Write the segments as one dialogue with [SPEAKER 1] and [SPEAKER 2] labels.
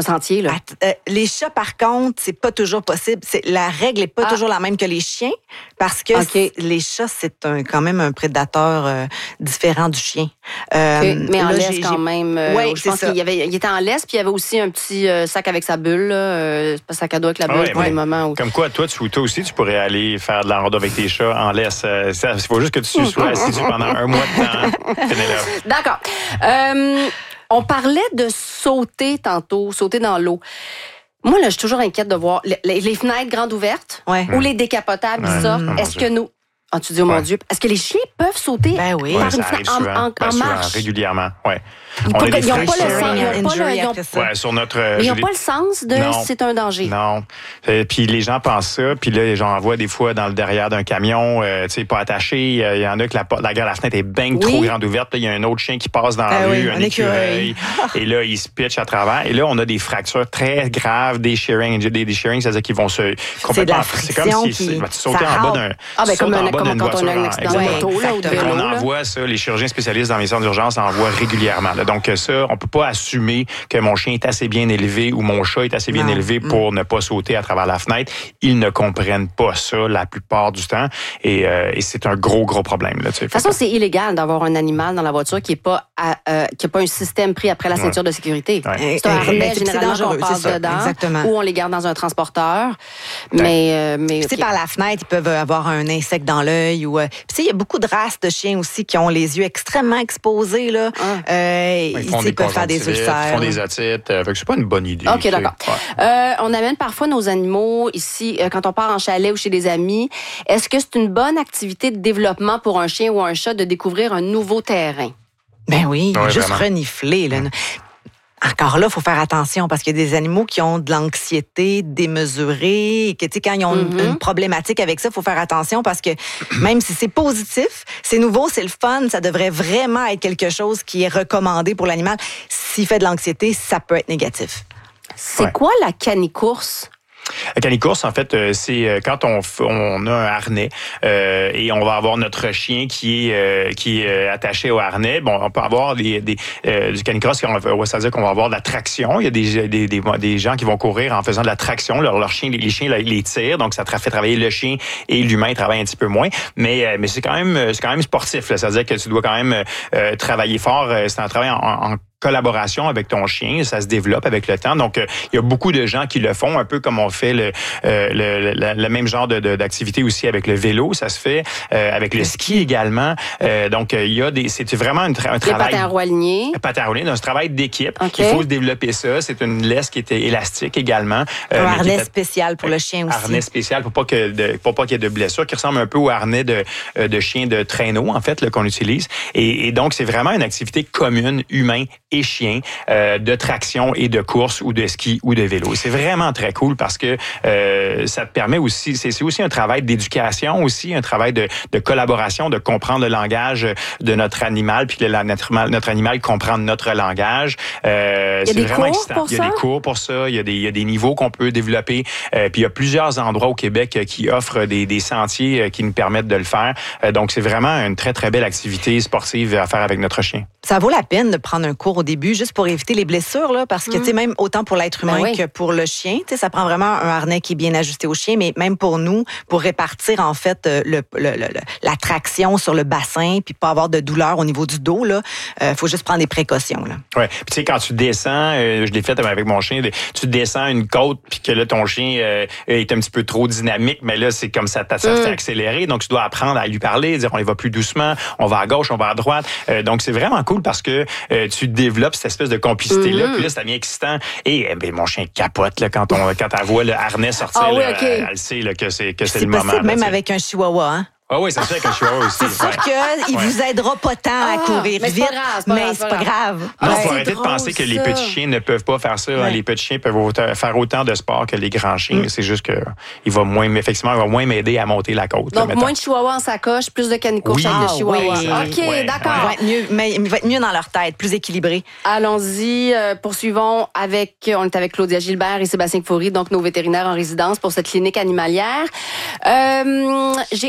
[SPEAKER 1] sentier, là.
[SPEAKER 2] Les chats, par contre, c'est pas toujours possible. La règle est pas toujours la même que les chiens, parce que les chats, c'est quand même un prédateur différent du chien.
[SPEAKER 1] Mais en laisse quand même.
[SPEAKER 2] Oui,
[SPEAKER 1] je pense qu'il était en laisse, puis il y avait aussi un petit sac avec sa bulle, là, sac à dos avec la bulle pour les moments où...
[SPEAKER 3] Comme quoi, toi aussi, tu pourrais aller faire de la rando avec tes chats en laisse. Il faut juste que tu sois assidu pendant un mois de temps.
[SPEAKER 1] D'accord. On parlait de sauter tantôt, sauter dans l'eau. Moi, là, je suis toujours inquiète de voir les fenêtres grandes ouvertes ou les décapotables qui sortent. Est-ce que nous... Ah, tu dis, oh mon Dieu, est-ce que les chiens peuvent sauter
[SPEAKER 2] par une
[SPEAKER 1] fenêtre en marche?
[SPEAKER 3] Régulièrement, oui.
[SPEAKER 1] Ils n'ont pas le sens de c'est un danger.
[SPEAKER 3] Non. Puis les gens pensent ça, puis là, les gens en voient des fois dans le derrière d'un camion, tu sais, pas attaché. Il y en a que la fenêtre est bien trop grande ouverte. Il y a un autre chien qui passe dans la rue, un écureuil. Et là, il se pitch à travers. Et là, on a des fractures très graves, des shearings, c'est-à-dire qu'ils vont se complètement.
[SPEAKER 2] C'est
[SPEAKER 3] comme si tu sautais en bas d'une
[SPEAKER 1] quand on a un accident de moto là, ou de vélo.
[SPEAKER 3] On envoie ça, les chirurgiens spécialistes dans les centres d'urgence envoient régulièrement. Donc ça, on peut pas assumer que mon chien est assez bien élevé ou mon chat est assez bien élevé pour ne pas sauter à travers la fenêtre. Ils ne comprennent pas ça la plupart du temps et c'est un gros problème. Là,
[SPEAKER 1] de toute façon, c'est illégal d'avoir un animal dans la voiture qui n'a pas un système pris après la ceinture de sécurité. Ouais. C'est un harnais généralement qu'on passe dedans.
[SPEAKER 2] Exactement.
[SPEAKER 1] Ou on les garde dans un transporteur. Mais
[SPEAKER 2] par la fenêtre, ils peuvent avoir un insecte dans l'œil. Il y a beaucoup de races de chiens aussi qui ont les yeux extrêmement exposés. Là. Ils peuvent faire des ulcères.
[SPEAKER 3] Ils font des otites. C'est pas une bonne idée.
[SPEAKER 1] OK, d'accord. On amène parfois nos animaux ici, quand on part en chalet ou chez des amis. Est-ce que c'est une bonne activité de développement pour un chien ou un chat de découvrir un nouveau terrain?
[SPEAKER 2] Ben oui, juste renifler. Là. Encore là, il faut faire attention parce qu'il y a des animaux qui ont de l'anxiété démesurée et que, quand ils ont une problématique avec ça, il faut faire attention parce que même si c'est positif, c'est nouveau, c'est le fun, ça devrait vraiment être quelque chose qui est recommandé pour l'animal. S'il fait de l'anxiété, ça peut être négatif.
[SPEAKER 1] C'est quoi la canicourse?
[SPEAKER 3] La canicourse, en fait, c'est quand on a un harnais et on va avoir notre chien qui est attaché au harnais. Bon, on peut avoir du canicross, c'est-à-dire qu'on va avoir de la traction. Il y a des gens qui vont courir en faisant de la traction. Les chiens les tirent, donc ça fait travailler le chien et l'humain travaille un petit peu moins. Mais c'est quand même sportif. Là. C'est-à-dire que tu dois quand même travailler fort. C'est un travail en collaboration avec ton chien, ça se développe avec le temps. Donc, il y a beaucoup de gens qui le font, un peu comme on fait le même genre d'activité aussi avec le vélo. Ça se fait avec le ski également. Donc, c'est vraiment un travail.
[SPEAKER 1] Les patins à roues alignés.
[SPEAKER 3] Patins à roues alignés, c'est un travail d'équipe. Okay. Il faut développer ça. C'est une laisse qui était élastique également.
[SPEAKER 2] Un harnais spécial pour le chien aussi.
[SPEAKER 3] Harnais spécial pour pas qu'il y ait de blessures, qui ressemble un peu au harnais de chien de traîneau, en fait, là, qu'on utilise. Et donc, c'est vraiment une activité commune, humain et chien, de traction et de course ou de ski ou de vélo. C'est vraiment très cool parce que ça te permet aussi, c'est aussi un travail d'éducation aussi, un travail de collaboration, de comprendre le langage de notre animal, puis que notre animal comprend notre langage. C'est vraiment excitant. Il y a des cours pour ça, il y a des niveaux qu'on peut développer, puis il y a plusieurs endroits au Québec qui offrent des sentiers qui nous permettent de le faire. Donc, c'est vraiment une très, très belle activité sportive à faire avec notre chien.
[SPEAKER 2] Ça vaut la peine de prendre un cours au début juste pour éviter les blessures, là, parce que, même autant pour l'être humain que pour le chien, ça prend vraiment un harnais qui est bien ajusté au chien, mais même pour nous, pour répartir, en fait, la traction sur le bassin, puis pas avoir de douleur au niveau du dos, là, faut juste prendre des précautions, là.
[SPEAKER 3] Ouais. Puis, tu sais, quand tu descends, je l'ai fait avec mon chien, tu descends une côte, puis que là, ton chien est un petit peu trop dynamique, mais là, c'est comme ça te fait accélérer, donc tu dois apprendre à lui parler, dire on y va plus doucement, on va à gauche, on va à droite. Donc, c'est vraiment cool parce que tu développes cette espèce de complicité-là, puis là, ça devient excitant. Et mon chien capote là, quand elle voit le harnais sortir, elle sait là, que c'est le moment. C'est possible
[SPEAKER 2] même avec un chihuahua, hein?
[SPEAKER 3] Ah oui, ça se fait avec un chihuahua aussi.
[SPEAKER 2] C'est sûr qu'il vous aidera pas tant à courir vite, mais c'est pas grave.
[SPEAKER 3] Il faut arrêter de penser que les petits chiens ne peuvent pas faire ça. Ouais. Les petits chiens peuvent faire autant de sport que les grands chiens. C'est juste qu'il va moins m'aider à monter la côte.
[SPEAKER 1] Donc, moins de chihuahua en sacoche, plus de canicourse avec des chihuahuas. OK, d'accord.
[SPEAKER 2] Il va être mieux dans leur tête, plus équilibré.
[SPEAKER 1] Allons-y, poursuivons on est avec Claudia Gilbert et Sébastien Foury, donc nos vétérinaires en résidence pour cette clinique animalière. J'ai un big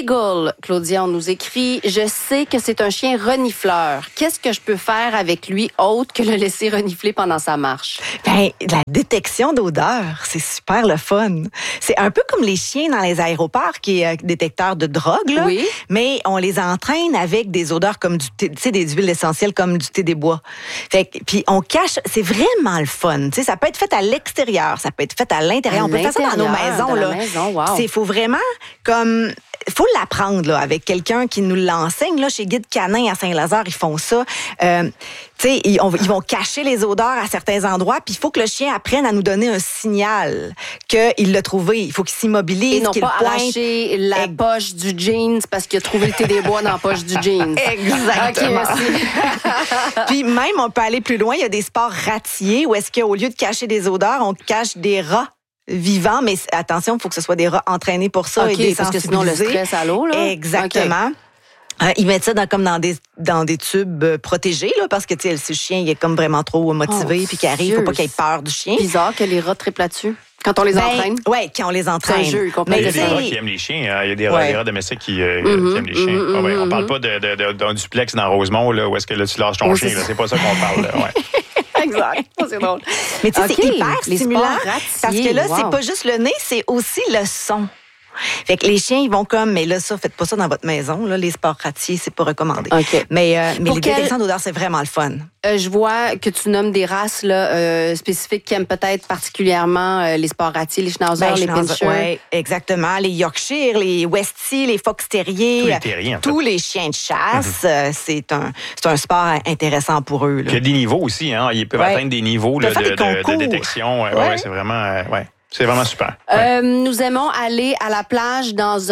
[SPEAKER 1] Beagle, Claudia, on nous écrit « Je sais que c'est un chien renifleur. Qu'est-ce que je peux faire avec lui autre que le laisser renifler pendant sa marche? »
[SPEAKER 2] Ben, la détection d'odeur, c'est super le fun. C'est un peu comme les chiens dans les aéroports qui est détecteur de drogue, là.
[SPEAKER 1] Oui.
[SPEAKER 2] Mais on les entraîne avec des odeurs comme du thé, tu sais, des huiles essentielles comme du thé des bois. Fait que, puis on cache, c'est vraiment le fun. Tu sais, ça peut être fait à l'extérieur, ça peut être fait à l'intérieur. On peut faire ça dans nos maisons, là. Il faut vraiment comme faut l'apprendre là avec quelqu'un qui nous l'enseigne là chez Guide Canin à Saint-Lazare, ils font ça. Tu sais, ils vont cacher les odeurs à certains endroits, puis il faut que le chien apprenne à nous donner un signal qu'il l'a trouvé. Il faut qu'il s'immobilise,
[SPEAKER 1] et non
[SPEAKER 2] qu'il
[SPEAKER 1] pas
[SPEAKER 2] pointe.
[SPEAKER 1] arracher la poche du jeans parce qu'il a trouvé le thé des bois dans la poche du jeans.
[SPEAKER 2] Exactement.
[SPEAKER 1] Okay, merci.
[SPEAKER 2] Puis même, on peut aller plus loin. Il y a des sports ratiers où est-ce qu'au lieu de cacher des odeurs, on cache des rats vivants, mais attention, il faut que ce soit des rats entraînés pour ça et des
[SPEAKER 1] parce que sinon le stress à l'eau, là.
[SPEAKER 2] Exactement. Ils mettent ça comme dans des tubes protégés là, parce que si le chien il est comme vraiment trop motivé puis qu'il arrive, il faut pas qu'il ait peur du chien.
[SPEAKER 1] Bizarre que les rats trippent là-dessus. Quand on les entraîne?
[SPEAKER 2] Oui, quand on les entraîne.
[SPEAKER 1] C'est un jeu,
[SPEAKER 3] mais il y a des rats qui aiment les chiens. Il y a des rats domestiques qui aiment les chiens. On parle pas d'un duplex dans Rosemont là, où est-ce que là, tu lâches ton chien. Là, c'est pas ça qu'on parle. Là,
[SPEAKER 1] Exact. C'est drôle.
[SPEAKER 2] Mais tu sais, c'est hyper stimulant. Parce que là, c'est pas juste le nez, c'est aussi le son. Fait que les chiens, ils vont comme, mais là, ça, faites pas ça dans votre maison. Là, les sports ratiers, c'est pas recommandé.
[SPEAKER 1] Okay.
[SPEAKER 2] Mais les détections d'odeur, c'est vraiment le fun.
[SPEAKER 1] Je vois que tu nommes des races là, spécifiques qui aiment peut-être particulièrement les sports ratiers, les schnauzers, les pinschers.
[SPEAKER 2] Oui, exactement. Les Yorkshire, les Westie, les Fox Terriers.
[SPEAKER 3] Tous les terriers, en fait.
[SPEAKER 2] Tous les chiens de chasse. C'est un sport intéressant pour eux. Là.
[SPEAKER 3] Il y a des niveaux aussi. Hein? Ils peuvent atteindre des niveaux là, de détection. Ouais, c'est vraiment... C'est vraiment super.
[SPEAKER 1] Nous aimons aller à la plage sous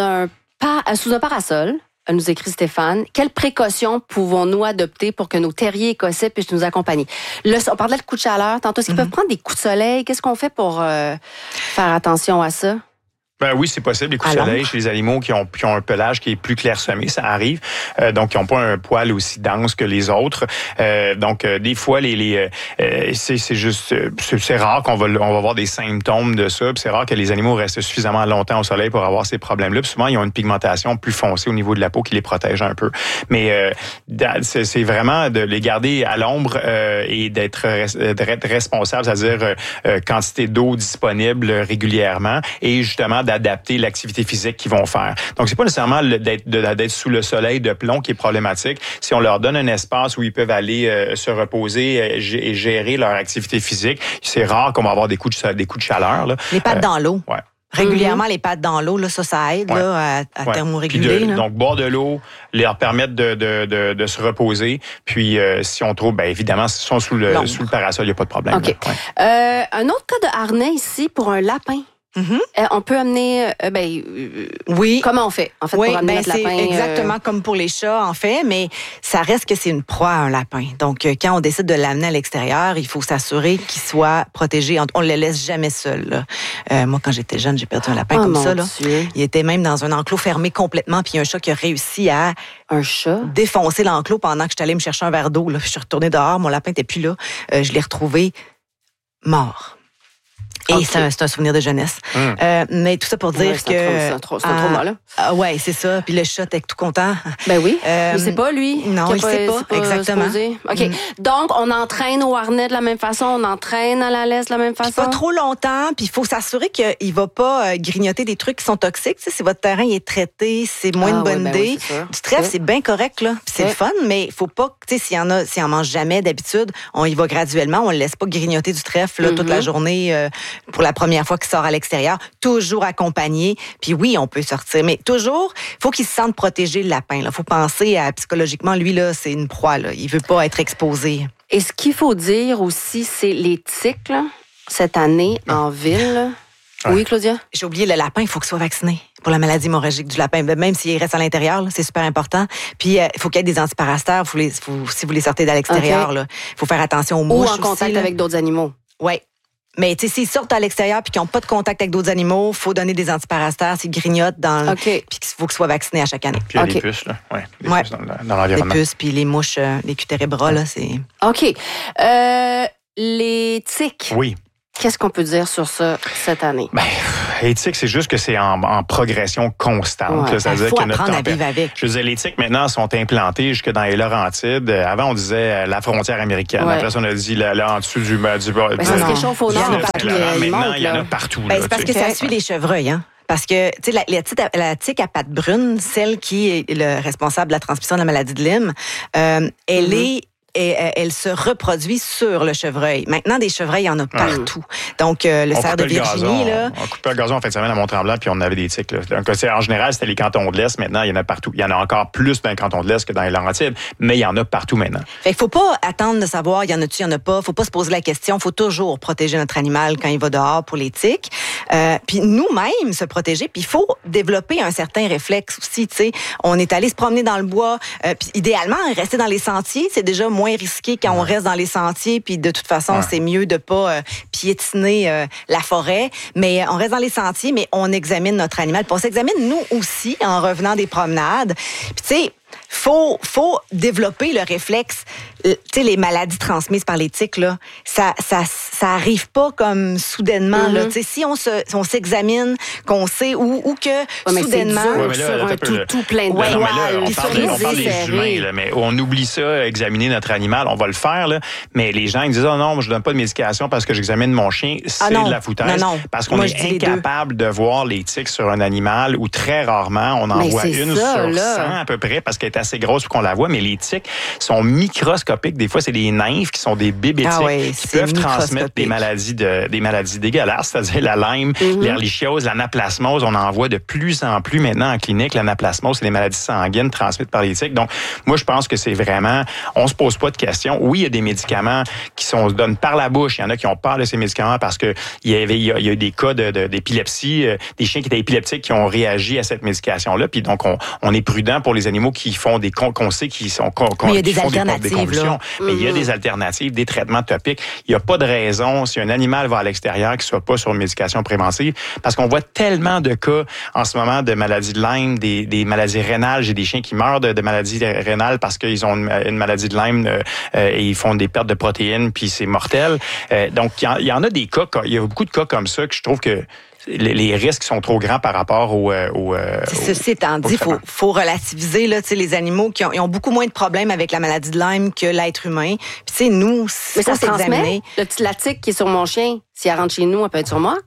[SPEAKER 1] un parasol. Nous écrit Stéphane. Quelles précautions pouvons-nous adopter pour que nos terriers écossais puissent nous accompagner? On parlait de coups de chaleur. Tantôt, est-ce qu'ils peuvent prendre des coups de soleil? Qu'est-ce qu'on fait pour faire attention à ça?
[SPEAKER 3] Ben oui, c'est possible. Les coups de soleil chez les animaux qui ont un pelage qui est plus clairsemé, ça arrive. Donc, qui n'ont pas un poil aussi dense que les autres. Donc, des fois, c'est rare qu'on va avoir des symptômes de ça. Puis c'est rare que les animaux restent suffisamment longtemps au soleil pour avoir ces problèmes-là. Puis souvent, ils ont une pigmentation plus foncée au niveau de la peau qui les protège un peu. Mais c'est vraiment de les garder à l'ombre et d'être responsable, c'est-à-dire quantité d'eau disponible régulièrement et justement d'adapter l'activité physique qu'ils vont faire. Donc, c'est pas nécessairement d'être sous le soleil de plomb qui est problématique. Si on leur donne un espace où ils peuvent aller se reposer et gérer leur activité physique, c'est rare qu'on va avoir des coups de chaleur. Là.
[SPEAKER 2] Les pattes dans l'eau.
[SPEAKER 3] Ouais.
[SPEAKER 2] Régulièrement, les pattes dans l'eau, là, ça aide là, à thermoréguler.
[SPEAKER 3] Donc, boire de l'eau, leur permettre de se reposer. Puis, si on trouve, bien évidemment, s'ils sont sous le parasol, il n'y a pas de problème.
[SPEAKER 1] OK. Un autre cas de harnais ici pour un lapin. On peut amener...
[SPEAKER 2] oui.
[SPEAKER 1] Comment on fait, en fait, pour amener notre lapin?
[SPEAKER 2] C'est exactement comme pour les chats, en fait, mais ça reste que c'est une proie, un lapin. Donc, quand on décide de l'amener à l'extérieur, il faut s'assurer qu'il soit protégé. On ne le laisse jamais seul. Là. Moi, quand j'étais jeune, j'ai perdu un lapin comme ça. Là. Il était même dans un enclos fermé complètement, puis il y a un chat qui a réussi à défoncer l'enclos pendant que j'étais allée me chercher un verre d'eau. Là. Je suis retournée dehors, mon lapin n'était plus là. Je l'ai retrouvé mort. Et c'est un souvenir de jeunesse. Mais tout ça pour dire que...
[SPEAKER 1] C'est un trauma, là.
[SPEAKER 2] Ouais, c'est ça. Puis le chat était tout content.
[SPEAKER 1] Ben oui. Il sait pas, lui.
[SPEAKER 2] Non, il sait pas. Exactement.
[SPEAKER 1] OK. Donc, on entraîne au harnais de la même façon, on entraîne à la laisse de la même façon.
[SPEAKER 2] Puis pas trop longtemps. Puis il faut s'assurer qu'il va pas grignoter des trucs qui sont toxiques. Tu sais, si votre terrain est traité, c'est moins une bonne idée. Du trèfle, c'est bien correct, là. Puis c'est le fun, mais il faut pas... Tu sais, s'il en mange jamais d'habitude, on y va graduellement. On le laisse pas grignoter du trèfle là, toute la journée... pour la première fois qu'il sort à l'extérieur, toujours accompagné. Puis oui, on peut sortir, mais toujours, faut qu'il se sente protégé, le lapin. Il faut penser à, psychologiquement, lui, là, c'est une proie. Là. Il veut pas être exposé.
[SPEAKER 1] Et ce qu'il faut dire aussi, c'est les tiques, là, cette année, en ville. Oui, Claudia?
[SPEAKER 2] J'ai oublié, le lapin, il faut qu'il soit vacciné pour la maladie hémorragique du lapin. Même s'il reste à l'intérieur, là, c'est super important. Puis, il faut qu'il y ait des antiparasitaires si vous les sortez de l'extérieur. Il faut faire attention aux mouches.
[SPEAKER 1] Ou en contact aussi, avec d'autres animaux.
[SPEAKER 2] Oui. Mais tu sais, s'ils sortent à l'extérieur puis qu'ils n'ont pas de contact avec d'autres animaux, il faut donner des antiparasitaires, s'ils grignotent puis qu'il faut qu'ils soient vaccinés à chaque année.
[SPEAKER 3] Puis il y a les puces, là. Les puces dans l'environnement.
[SPEAKER 2] Les puces, puis les mouches, les cutérébras, là, c'est...
[SPEAKER 1] OK. Les tiques.
[SPEAKER 3] Oui.
[SPEAKER 1] Qu'est-ce qu'on peut dire sur ça cette année?
[SPEAKER 3] Éthique, c'est juste que c'est en progression constante.
[SPEAKER 2] Ouais, il faut apprendre à vivre avec.
[SPEAKER 3] Je veux dire, l'éthique, maintenant, sont implantées jusque dans les Laurentides. Avant, on disait la frontière américaine. Après ça, on a dit là en dessous du
[SPEAKER 1] ça se réchauffe au nord.
[SPEAKER 3] Maintenant, il y en a partout.
[SPEAKER 2] C'est parce que ça suit les chevreuils, hein? Parce que, tu sais, la tique à pattes brunes, celle qui est le responsable de la transmission de la maladie de Lyme, elle se reproduit sur le chevreuil. Maintenant, des chevreuils, il y en a partout. Donc, le cerf de Virginie, là...
[SPEAKER 3] On coupait le gazon en fin de semaine à Mont-Tremblant, puis on avait des tiques. Là. Donc, en général, c'était les cantons de l'Est. Maintenant, il y en a partout. Il y en a encore plus dans les cantons de l'Est que dans les Laurentides, mais il y en a partout maintenant.
[SPEAKER 2] Fait qu'il faut pas attendre de savoir, il y en a-tu, il y en a pas. Faut pas se poser la question. Faut toujours protéger notre animal quand il va dehors pour les tiques. Puis nous-mêmes, se protéger. Puis il faut développer un certain réflexe aussi, tu sais. On est allé se promener dans le bois. Puis idéalement, rester dans les sentiers, c'est déjà moins risqué quand on reste dans les sentiers, puis de toute façon, c'est mieux de pas piétiner la forêt, mais on reste dans les sentiers, mais on examine notre animal, puis on s'examine nous aussi en revenant des promenades. Puis tu sais, faut développer le réflexe. Tu sais, les maladies transmises par les tiques, là, ça arrive pas comme soudainement. Là, tu sais, si on s'examine, qu'on sait ou que soudainement
[SPEAKER 1] sur un tout plein de
[SPEAKER 3] poils. On parle des humains, là, mais on oublie ça, examiner notre animal, on va le faire, là, mais les gens ils disent non, je donne pas de médication parce que j'examine mon chien, c'est de la foutaise.
[SPEAKER 2] Non.
[SPEAKER 3] Parce qu'on est incapable de voir les tiques sur un animal ou très rarement on en voit une sur 100 à peu près parce qu'elle est assez grosse pour qu'on la voit, mais les tiques sont microscopiques. Des fois, c'est des nymphes qui sont des bébés tiques qui peuvent transmettre des maladies dégueulasses, c'est-à-dire la Lyme, l'ehrlichiose, l'anaplasmose. On en voit de plus en plus maintenant en clinique. L'anaplasmose, c'est des maladies sanguines transmises par les tiques. Donc, moi, je pense que c'est vraiment, on se pose pas de questions. Oui, il y a des médicaments qui se donnent par la bouche. Il y en a qui ont peur de ces médicaments parce que il y a eu des cas d'épilepsie, des chiens qui étaient épileptiques qui ont réagi à cette médication-là. Puis donc, on est prudent pour les animaux qui font qu'on sait qu'ils sont
[SPEAKER 2] il y a des alternatives, là.
[SPEAKER 3] Mais il y a des alternatives, des traitements topiques. Il n'y a pas de raison, si un animal va à l'extérieur, qu'il ne soit pas sur une médication préventive, parce qu'on voit tellement de cas en ce moment de maladies de Lyme, des maladies rénales. J'ai des chiens qui meurent de maladies rénales parce qu'ils ont une maladie de Lyme et ils font des pertes de protéines, puis c'est mortel. Donc, il y en a des cas, il y a beaucoup de cas comme ça que je trouve que les risques sont trop grands par rapport au
[SPEAKER 2] ceci étant dit, faut relativiser là, tu sais, les animaux qui ont beaucoup moins de problèmes avec la maladie de Lyme que l'être humain. Puis tu sais, nous,
[SPEAKER 1] mais ça se transmet. La tique qui est sur mon chien, si elle rentre chez nous, elle peut être sur moi.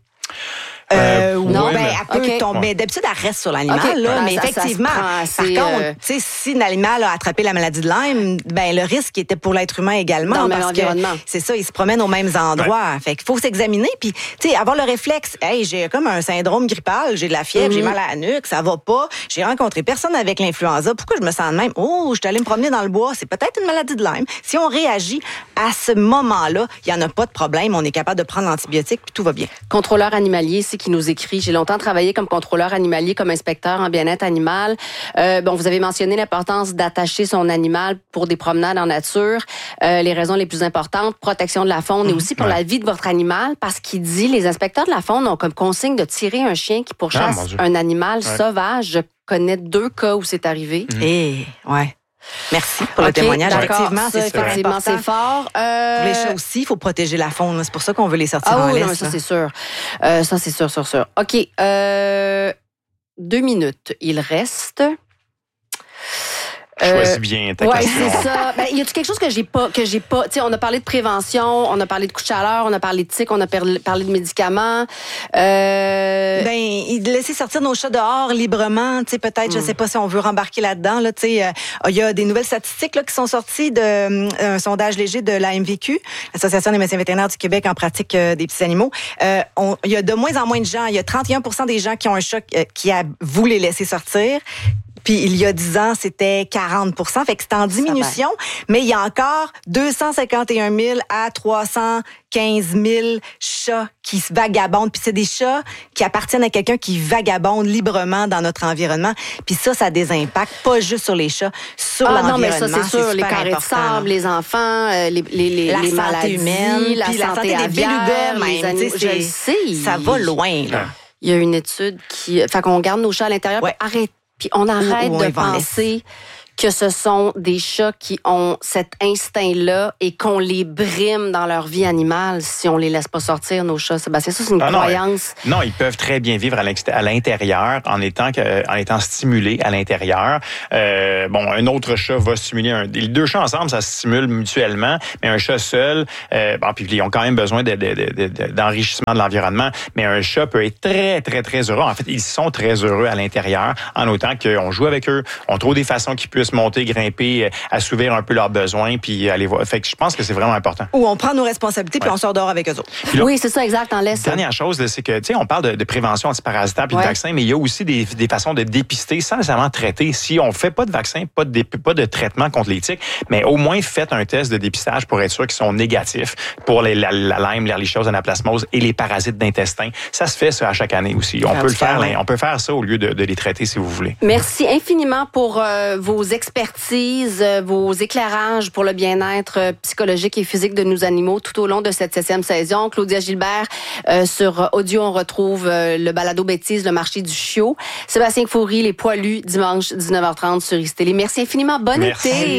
[SPEAKER 2] Non, elle peut tomber. D'habitude, elle reste sur l'animal, mais effectivement, par contre, tu sais, si l'animal a attrapé la maladie de Lyme, le risque était pour l'être humain également, parce que c'est ça, ils se promènent aux mêmes endroits. Fait qu'il faut s'examiner, puis tu sais, avoir le réflexe. Hey, j'ai comme un syndrome grippal, j'ai de la fièvre, j'ai mal à la nuque, ça va pas. J'ai rencontré personne avec l'influenza. Pourquoi je me sens de même? Oh, je suis allée me promener dans le bois. C'est peut-être une maladie de Lyme. Si on réagit à ce moment-là, il y en a pas de problème. On est capable de prendre l'antibiotique, puis tout va bien.
[SPEAKER 1] Contrôleur animalier qui nous écrit. J'ai longtemps travaillé comme contrôleur animalier, comme inspecteur en bien-être animal. Vous avez mentionné l'importance d'attacher son animal pour des promenades en nature. Les raisons les plus importantes, protection de la faune et aussi pour la vie de votre animal, parce qu'il dit, les inspecteurs de la faune ont comme consigne de tirer un chien qui pourchasse un animal sauvage. Je connais 2 cas où c'est arrivé.
[SPEAKER 2] Merci pour le témoignage. Effectivement,
[SPEAKER 1] c'est fort.
[SPEAKER 2] Pour les chats aussi, il faut protéger la faune. C'est pour ça qu'on veut les sortir en laisse.
[SPEAKER 1] Ça, c'est sûr. Ça, c'est sûr. OK. 2 minutes. Il reste...
[SPEAKER 3] Choisis bien ta question.
[SPEAKER 1] Oui, c'est ça. Y a-t-il quelque chose que j'ai pas, tu sais, on a parlé de prévention, on a parlé de coups de chaleur, on a parlé de tiques, on a parlé de médicaments.
[SPEAKER 2] Laisser sortir nos chats dehors librement, tu sais, peut-être, je sais pas si on veut rembarquer là-dedans, là, tu sais, il y a des nouvelles statistiques, là, qui sont sorties d'un sondage léger de la MVQ, l'Association des médecins vétérinaires du Québec en pratique des petits animaux. Il y a de moins en moins de gens, il y a 31% des gens qui ont un chat qui a voulu les laisser sortir. Puis il y a 10 ans, c'était 40%. Fait que c'est en diminution, mais il y a encore 251 000 à 315 000 chats qui se vagabondent. Puis c'est des chats qui appartiennent à quelqu'un qui vagabonde librement dans notre environnement. Puis ça a des impacts, pas juste sur les chats, sur l'environnement.
[SPEAKER 1] Non, mais ça, c'est sûr. Les carrés de sable, les enfants, les
[SPEAKER 2] santé
[SPEAKER 1] maladies
[SPEAKER 2] humaine,
[SPEAKER 1] la santé
[SPEAKER 2] des belugas,
[SPEAKER 1] les animaux. Je le sais.
[SPEAKER 2] Ça va loin, là.
[SPEAKER 1] Il y a une étude qui... Fait qu'on garde nos chats à l'intérieur. Puis on arrête de penser que ce sont des chats qui ont cet instinct-là et qu'on les brime dans leur vie animale si on les laisse pas sortir, nos chats? Sébastien, ça, c'est une croyance.
[SPEAKER 3] Non, ils peuvent très bien vivre à l'intérieur en étant stimulés à l'intérieur. Un autre chat va stimuler les deux chats ensemble, ça se stimule mutuellement, mais un chat seul, puis ils ont quand même besoin d'enrichissement de l'environnement, mais un chat peut être très, très, très heureux. En fait, ils sont très heureux à l'intérieur, en autant qu'on joue avec eux, on trouve des façons qu'ils puissent monter, grimper, assouvir un peu leurs besoins, puis aller voir. Fait que je pense que c'est vraiment important.
[SPEAKER 2] Ou on prend nos responsabilités, puis on sort dehors avec eux autres.
[SPEAKER 1] Là, oui, c'est ça, exact, on laisse.
[SPEAKER 3] Dernière chose, là, c'est que, tu sais, on parle de prévention antiparasitaire puis de vaccin, mais il y a aussi des façons de dépister sans nécessairement traiter. Si on fait pas de vaccin, pas de traitement contre les tiques, mais au moins faites un test de dépistage pour être sûr qu'ils sont négatifs pour la Lyme, l'Ehrlichiose, l'anaplasmose et les parasites d'intestin. Ça se fait ça à chaque année aussi. On peut le faire. On peut faire ça au lieu de les traiter si vous voulez.
[SPEAKER 1] Merci infiniment pour vos expertises, vos éclairages pour le bien-être psychologique et physique de nos animaux tout au long de cette 7e saison. Claudia Gilbert, sur audio, on retrouve le balado bêtise, le marché du chiot. Sébastien Foury, les poilus, dimanche 19h30 sur ICTélé. Merci infiniment. Bon été.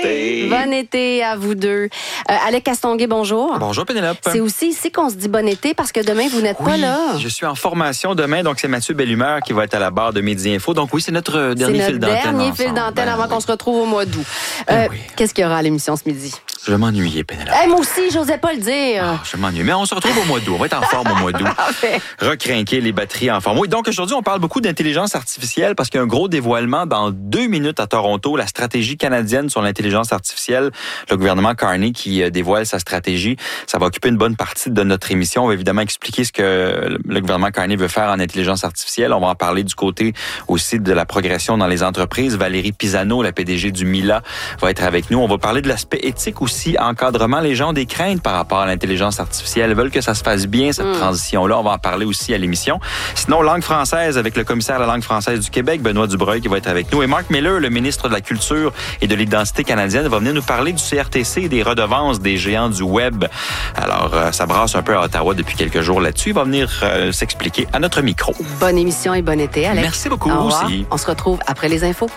[SPEAKER 1] Bon été à vous deux. Alec Castonguay, bonjour.
[SPEAKER 4] Bonjour Pénélope.
[SPEAKER 1] C'est aussi ici qu'on se dit bon été parce que demain, vous n'êtes pas là.
[SPEAKER 4] Je suis en formation demain, donc c'est Mathieu Bellumeur qui va être à la barre de Midi Info. Donc oui, c'est notre dernier fil d'antenne. C'est notre dernier fil d'antenne
[SPEAKER 1] avant qu'on se retrouve au mois d'août. Qu'est-ce qu'il y aura à l'émission ce midi?
[SPEAKER 4] Je vais m'ennuyer, Pénélope.
[SPEAKER 1] Moi aussi, j'osais pas le dire.
[SPEAKER 4] Je m'ennuie. Mais on se retrouve au mois d'août. On va être en forme au mois d'août. Recrinquer les batteries en forme. Oui, donc aujourd'hui, on parle beaucoup d'intelligence artificielle parce qu'il y a un gros dévoilement dans 2 minutes à Toronto, la stratégie canadienne sur l'intelligence artificielle. Le gouvernement Carney qui dévoile sa stratégie. Ça va occuper une bonne partie de notre émission. On va évidemment expliquer ce que le gouvernement Carney veut faire en intelligence artificielle. On va en parler du côté aussi de la progression dans les entreprises. Valérie Pisano, la PDG du Mila, va être avec nous. On va parler de l'aspect éthique aussi, encadrement. Les gens ont des craintes par rapport à l'intelligence artificielle. Ils veulent que ça se fasse bien, cette transition-là. On va en parler aussi à l'émission. Sinon, langue française avec le commissaire à la langue française du Québec, Benoît Dubreuil, qui va être avec nous. Et Mark Miller, le ministre de la Culture et de l'Identité canadienne, va venir nous parler du CRTC et des redevances des géants du Web. Alors, ça brasse un peu à Ottawa depuis quelques jours là-dessus. Il va venir s'expliquer à notre micro.
[SPEAKER 1] Bonne émission et bon été, Alex.
[SPEAKER 4] Merci beaucoup aussi.
[SPEAKER 1] On se retrouve après les infos.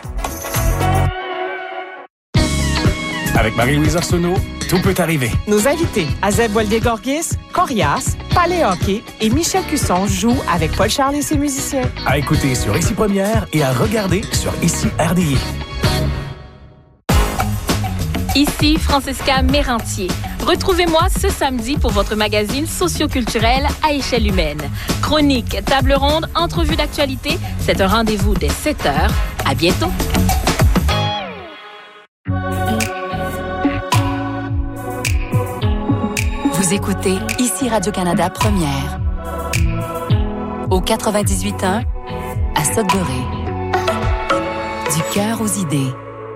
[SPEAKER 5] Avec Marie-Louise Arsenault, tout peut arriver.
[SPEAKER 6] Nos invités, Azeb Walde-Gorgis, Corias, Palais Hockey et Michel Cusson jouent avec Paul Charles et ses musiciens.
[SPEAKER 5] À écouter sur Ici Première et à regarder sur Ici RDI.
[SPEAKER 7] Ici Francesca Mérantier. Retrouvez-moi ce samedi pour votre magazine socio-culturel à échelle humaine. Chronique, table ronde, entrevue d'actualité. C'est un rendez-vous dès 7h. À bientôt.
[SPEAKER 8] Vous écoutez Ici Radio-Canada Première. Au 98.1 à Sudbury. Du cœur aux idées.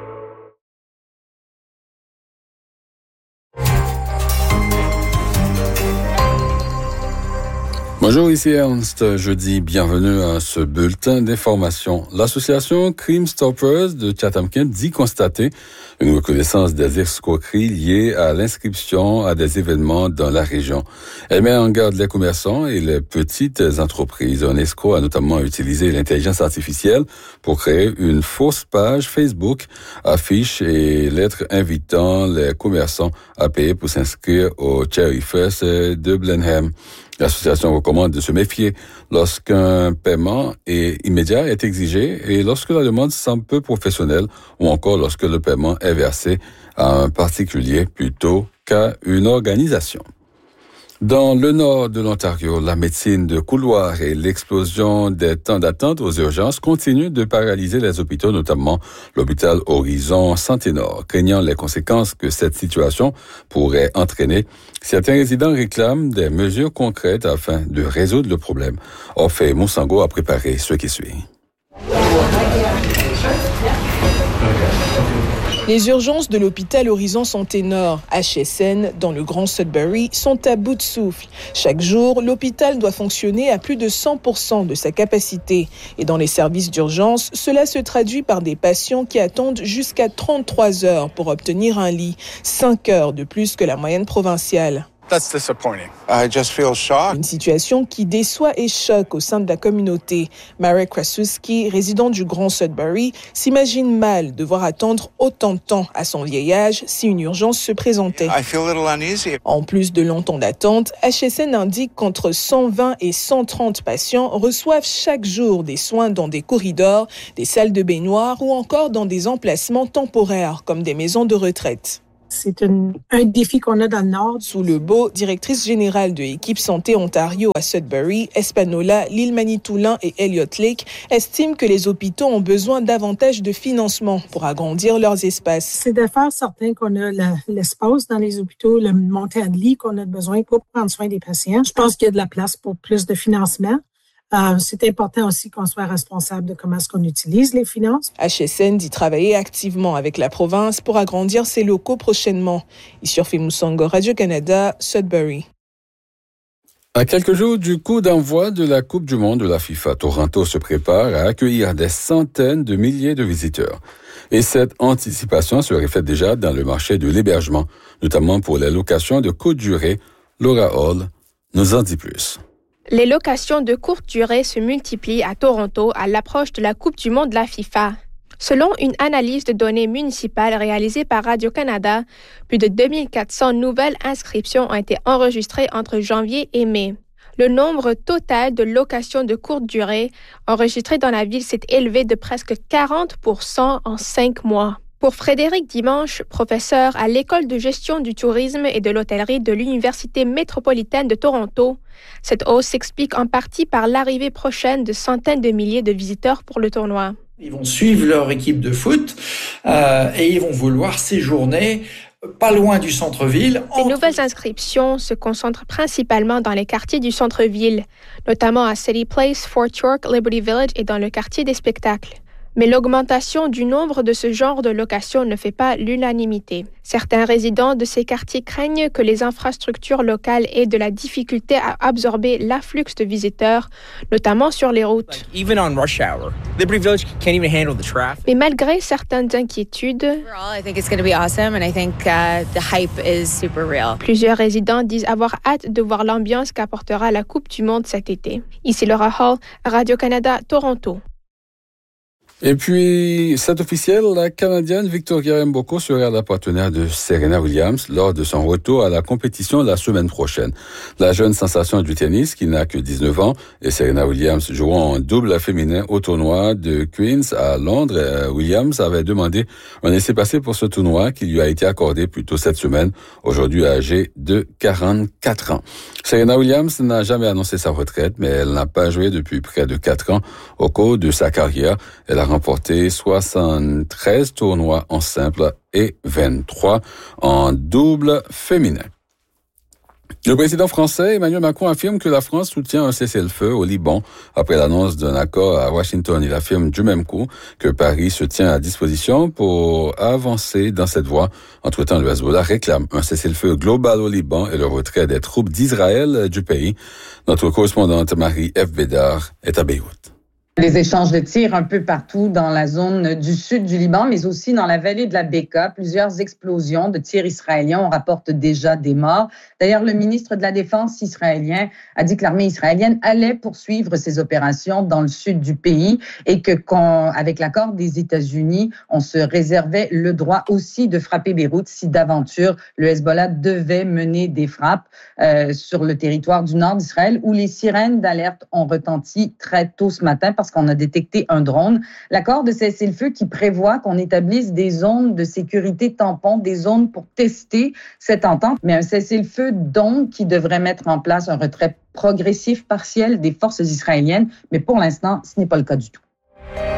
[SPEAKER 9] Bonjour, ici Ernst. Je dis bienvenue à ce bulletin d'information. L'association Crime Stoppers de Chatham-Kent dit constater une reconnaissance des escroqueries liées à l'inscription à des événements dans la région. Elle met en garde les commerçants et les petites entreprises. Un escroc a notamment utilisé l'intelligence artificielle pour créer une fausse page Facebook, affiche et lettres invitant les commerçants à payer pour s'inscrire au Cherry Fest de Blenheim. L'association recommande de se méfier lorsqu'un paiement immédiat est exigé et lorsque la demande semble peu professionnelle ou encore lorsque le paiement est versé à un particulier plutôt qu'à une organisation. Dans le nord de l'Ontario, la médecine de couloir et l'explosion des temps d'attente aux urgences continuent de paralyser les hôpitaux, notamment l'hôpital Horizon Santé Nord. Craignant les conséquences que cette situation pourrait entraîner, certains résidents réclament des mesures concrètes afin de résoudre le problème. Orphée Moussango a préparé ce qui suit.
[SPEAKER 10] Les urgences de l'hôpital Horizon Santé Nord, HSN, dans le Grand Sudbury, sont à bout de souffle. Chaque jour, l'hôpital doit fonctionner à plus de 100% de sa capacité. Et dans les services d'urgence, cela se traduit par des patients qui attendent jusqu'à 33 heures pour obtenir un lit, 5 heures de plus que la moyenne provinciale.
[SPEAKER 11] That's disappointing. I just feel shocked.
[SPEAKER 10] Une situation qui déçoit et choque au sein de la communauté. Marek Krasuski, résident du Grand Sudbury, s'imagine mal devoir attendre autant de temps à son vieil âge si une urgence se présentait.
[SPEAKER 11] I feel a little uneasy.
[SPEAKER 10] En plus de longs temps d'attente, HSN indique qu'entre 120 et 130 patients reçoivent chaque jour des soins dans des corridors, des salles de baignoire ou encore dans des emplacements temporaires comme des maisons de retraite.
[SPEAKER 12] C'est un défi qu'on a dans le Nord.
[SPEAKER 10] Sous le beau, directrice générale de Équipe Santé Ontario à Sudbury, Espanola, l'île Manitoulin et Elliott Lake estiment que les hôpitaux ont besoin davantage de financement pour agrandir leurs espaces.
[SPEAKER 12] C'est de faire certain qu'on a l'espace dans les hôpitaux, le montant de lits qu'on a besoin pour prendre soin des patients. Je pense qu'il y a de la place pour plus de financement. C'est important aussi qu'on soit responsable de comment est-ce qu'on utilise les finances.
[SPEAKER 10] HSN dit travailler activement avec la province pour agrandir ses locaux prochainement. Issurfi Moussango, Radio-Canada, Sudbury.
[SPEAKER 9] À quelques jours du coup d'envoi de la Coupe du monde de la FIFA, Toronto se prépare à accueillir des centaines de milliers de visiteurs. Et cette anticipation se reflète déjà dans le marché de l'hébergement, notamment pour les locations de courte durée. Laura Hall nous en dit plus.
[SPEAKER 13] Les locations de courte durée se multiplient à Toronto à l'approche de la Coupe du monde de la FIFA. Selon une analyse de données municipales réalisée par Radio-Canada, plus de 2400 nouvelles inscriptions ont été enregistrées entre janvier et mai. Le nombre total de locations de courte durée enregistrées dans la ville s'est élevé de presque 40% en 5 mois. Pour Frédéric Dimanche, professeur à l'École de gestion du tourisme et de l'hôtellerie de l'Université métropolitaine de Toronto, cette hausse s'explique en partie par l'arrivée prochaine de centaines de milliers de visiteurs pour le tournoi.
[SPEAKER 14] Ils vont suivre leur équipe de foot et ils vont vouloir séjourner pas loin du centre-ville.
[SPEAKER 13] Les nouvelles inscriptions se concentrent principalement dans les quartiers du centre-ville, notamment à City Place, Fort York, Liberty Village et dans le quartier des spectacles. Mais l'augmentation du nombre de ce genre de locations ne fait pas l'unanimité. Certains résidents de ces quartiers craignent que les infrastructures locales aient de la difficulté à absorber l'afflux de visiteurs, notamment sur les routes. Mais malgré certaines inquiétudes, plusieurs résidents disent avoir hâte de voir l'ambiance qu'apportera la Coupe du monde cet été. Ici Laura Hall, Radio-Canada, Toronto.
[SPEAKER 9] Et puis, c'est officiel, la Canadienne Victoria Mboko sera la partenaire de Serena Williams lors de son retour à la compétition la semaine prochaine. La jeune sensation du tennis, qui n'a que 19 ans, et Serena Williams jouant en double féminin au tournoi de Queens à Londres. Williams avait demandé un laissez-passer pour ce tournoi qui lui a été accordé plus tôt cette semaine, aujourd'hui âgée de 44 ans. Serena Williams n'a jamais annoncé sa retraite, mais elle n'a pas joué depuis près de 4 ans. Au cours de sa carrière, elle a remporté 73 tournois en simple et 23 en double féminin. Le président français Emmanuel Macron affirme que la France soutient un cessez-le-feu au Liban après l'annonce d'un accord à Washington. Il affirme du même coup que Paris se tient à disposition pour avancer dans cette voie. Entre-temps, le Hezbollah réclame un cessez-le-feu global au Liban et le retrait des troupes d'Israël du pays. Notre correspondante Marie F. Bédard est à Beyrouth.
[SPEAKER 15] Les échanges de tirs un peu partout dans la zone du sud du Liban, mais aussi dans la vallée de la Beka. Plusieurs explosions de tirs israéliens. On rapporte déjà des morts. D'ailleurs, le ministre de la Défense israélien a dit que l'armée israélienne allait poursuivre ses opérations dans le sud du pays et que, avec l'accord des États-Unis, on se réservait le droit aussi de frapper Beyrouth si d'aventure le Hezbollah devait mener des frappes sur le territoire du nord d'Israël, où les sirènes d'alerte ont retenti très tôt ce matin parce qu'on a détecté un drone. L'accord de cessez-le-feu qui prévoit qu'on établisse des zones de sécurité tampons, des zones pour tester cette entente, mais un cessez-le-feu donc qui devrait mettre en place un retrait progressif partiel des forces israéliennes, mais pour l'instant, ce n'est pas le cas du tout.